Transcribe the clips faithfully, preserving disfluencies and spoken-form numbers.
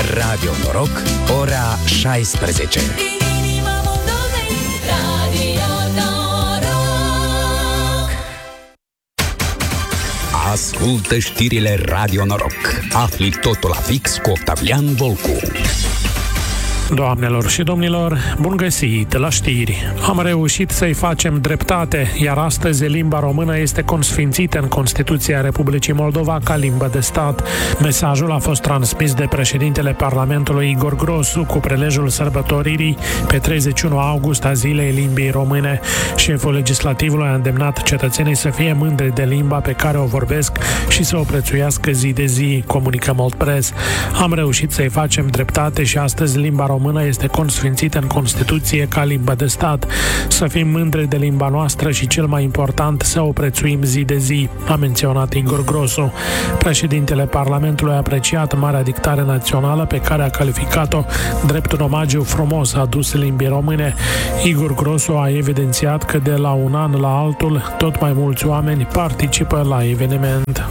Radio Noroc, ora șaisprezece. Ascultă știrile Radio Noroc. Afli totul la fix cu Octavian Volcu. Doamnelor și domnilor, bun găsit la știri! Am reușit să-i facem dreptate, iar astăzi limba română este consfințită în Constituția Republicii Moldova ca limbă de stat. Mesajul a fost transmis de președintele Parlamentului Igor Grosu cu prilejul sărbătoririi pe treizeci și unu august a Zilei Limbii Române. Șeful legislativului a îndemnat cetățenii să fie mândri de limba pe care o vorbesc și să o prețuiască zi de zi, comunică Moldpress. Am reușit să-i facem dreptate și astăzi limba română română este consfințită în Constituție ca limbă de stat. Să fim mândri de limba noastră și, cel mai important, să o prețuim zi de zi, a menționat Igor Grosu. Președintele Parlamentului a apreciat marea dictare națională pe care a calificat-o drept un omagiu frumos adus limbii române. Igor Grosu a evidențiat că de la un an la altul tot mai mulți oameni participă la eveniment.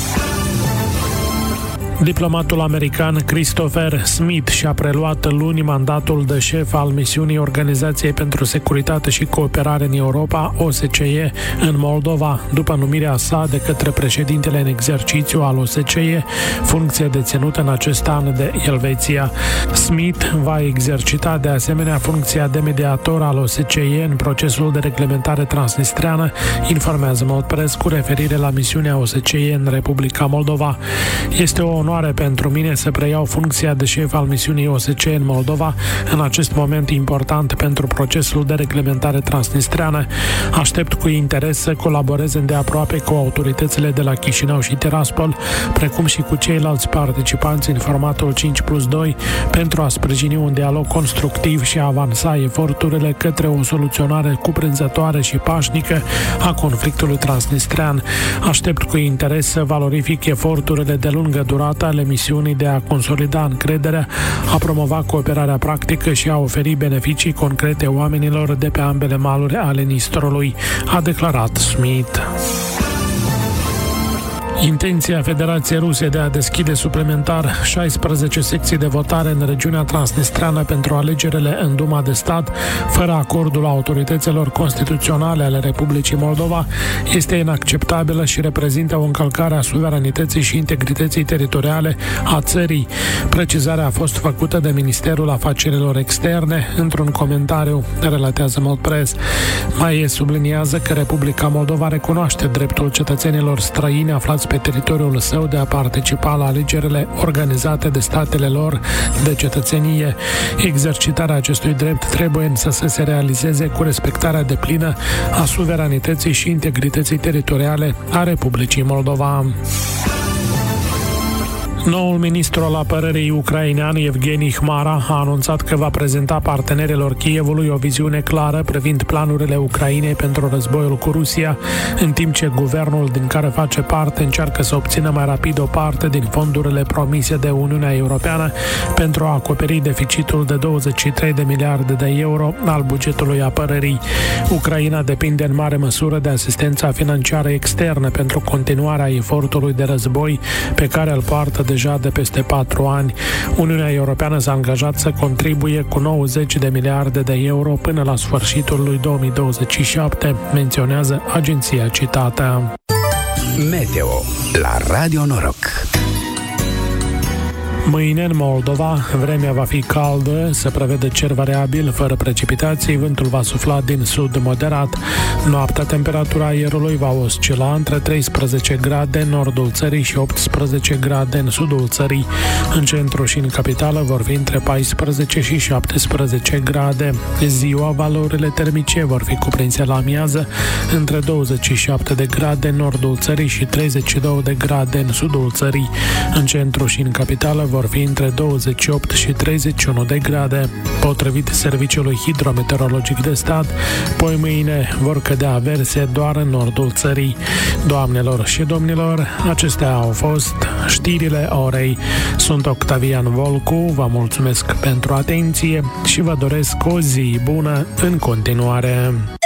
Diplomatul american Christopher Smith și-a preluat luni mandatul de șef al misiunii Organizației pentru Securitate și Cooperare în Europa, O S C E, în Moldova, după numirea sa de către președintele în exercițiu al O S C E, funcție deținută în acest an de Elveția. Smith va exercita de asemenea funcția de mediator al O S C E în procesul de reglementare transnistreană, informează Moldpress cu referire la misiunea O S C E în Republica Moldova. Este o onoare pentru mine să preiau funcția de șef al misiunii O S C E în Moldova în acest moment important pentru procesul de reglementare transnistreană. Aștept cu interes să colaborez îndeaproape cu autoritățile de la Chișinău și Tiraspol, precum și cu ceilalți participanți în formatul cinci plus doi, pentru a sprijini un dialog constructiv și a avansa eforturile către o soluționare cuprinzătoare și pașnică a conflictului transnistrean. Aștept cu interes să valorific eforturile de lungă durată ale misiunii de a consolida încrederea, a promova cooperarea practică și a oferi beneficii concrete oamenilor de pe ambele maluri ale Nistrului, a declarat Smith. Intenția Federației Ruse de a deschide suplimentar șaisprezece secții de votare în regiunea transnistreană pentru alegerile în Duma de stat, fără acordul autorităților constituționale ale Republicii Moldova, este inacceptabilă și reprezintă o încălcare a suveranității și integrității teritoriale a țării. Precizarea a fost făcută de Ministerul Afacerilor Externe într-un comentariu, relatează Moldpress. Mai subliniază că Republica Moldova recunoaște dreptul cetățenilor străini aflați pe teritoriul său de a participa la alegerile organizate de statele lor de cetățenie. Exercitarea acestui drept trebuie însă să se realizeze cu respectarea deplină a suveranității și integrității teritoriale a Republicii Moldova. Noul ministru al apărării ucrainean, Evgeni Hmara, a anunțat că va prezenta partenerilor Kievului o viziune clară privind planurile Ucrainei pentru războiul cu Rusia, în timp ce guvernul din care face parte încearcă să obțină mai rapid o parte din fondurile promise de Uniunea Europeană pentru a acoperi deficitul de douăzeci și trei de miliarde de euro al bugetului apărării. Ucraina depinde în mare măsură de asistența financiară externă pentru continuarea efortului de război pe care îl poartă deja de peste patru ani. Uniunea Europeană s-a angajat să contribuie cu nouăzeci de miliarde de euro până la sfârșitul lui două mii douăzeci și șapte, menționează agenția citată. Meteo la Radio Noroc. Mâine în Moldova, vremea va fi caldă, se prevede cer variabil, fără precipitații, vântul va sufla din sud moderat. Noaptea, temperatura aerului va oscila între treisprezece grade în nordul țării și optsprezece grade în sudul țării. În centru și în capitală vor fi între paisprezece și șaptesprezece grade. Ziua, valorile termice vor fi cuprinse la amiază între douăzeci și șapte de grade în nordul țării și treizeci și două de grade în sudul țării. În centru și în capitală vor fi între douăzeci și opt și treizeci și unu de grade. Potrivit Serviciului Hidrometeorologic de Stat, poi mâine vor cădea averse doar în nordul țării. Doamnelor și domnilor, acestea au fost știrile orei. Sunt Octavian Volcu, vă mulțumesc pentru atenție și vă doresc o zi bună în continuare.